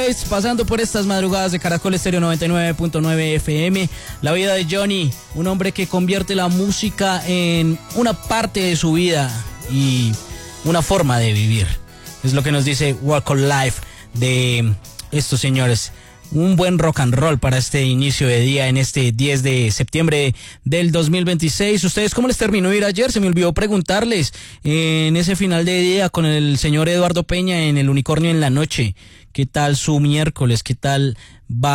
Pasando por estas madrugadas de Caracol Estéreo 99.9 FM, la vida de Johnny, un hombre que convierte la música en una parte de su vida y una forma de vivir. Es lo que nos dice Walk of Life de estos señores. Un buen rock and roll para este inicio de día en este 10 de septiembre del 2026. ¿Ustedes cómo les terminó de ir ayer? Se me olvidó preguntarles en ese final de día con el señor Eduardo Peña en el Unicornio en la Noche. ¿Qué tal su miércoles? ¿Qué tal va?